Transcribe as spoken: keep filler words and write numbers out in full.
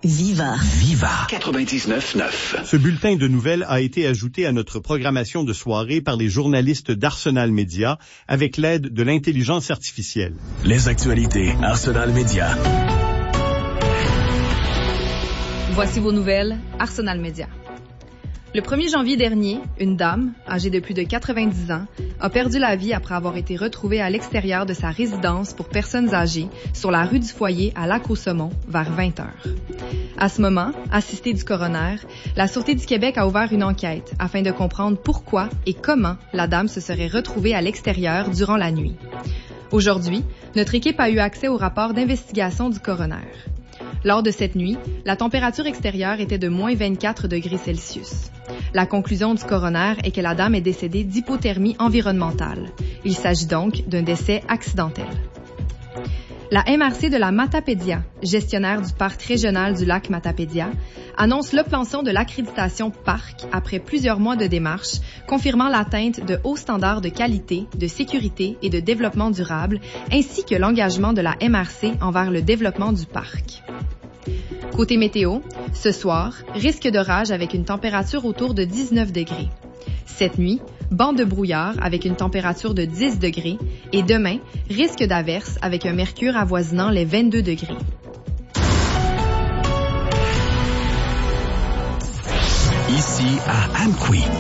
Viva. Viva. quatre-vingt-dix-neuf neuf. Ce bulletin de nouvelles a été ajouté à notre programmation de soirée par les journalistes d'Arsenal Média avec l'aide de l'intelligence artificielle. Les actualités Arsenal Média. Voici vos nouvelles Arsenal Média. Le premier janvier dernier, une dame, âgée de plus de quatre-vingt-dix ans, a perdu la vie après avoir été retrouvée à l'extérieur de sa résidence pour personnes âgées sur la rue du Foyer à Lac-au-Saumon vers vingt heures. À ce moment, assistée du coroner, la Sûreté du Québec a ouvert une enquête afin de comprendre pourquoi et comment la dame se serait retrouvée à l'extérieur durant la nuit. Aujourd'hui, notre équipe a eu accès au rapport d'investigation du coroner. Lors de cette nuit, la température extérieure était de moins vingt-quatre degrés Celsius. La conclusion du coroner est que la dame est décédée d'hypothermie environnementale. Il s'agit donc d'un décès accidentel. La M R C de la Matapédia, gestionnaire du parc régional du lac Matapédia, annonce l'obtention de l'accréditation parc après plusieurs mois de démarches, confirmant l'atteinte de hauts standards de qualité, de sécurité et de développement durable, ainsi que l'engagement de la M R C envers le développement du parc. Côté météo, ce soir, risque d'orage avec une température autour de dix-neuf degrés. Cette nuit, banc de brouillard avec une température de dix degrés et demain, risque d'averse avec un mercure avoisinant les vingt-deux degrés. Ici à Amqui,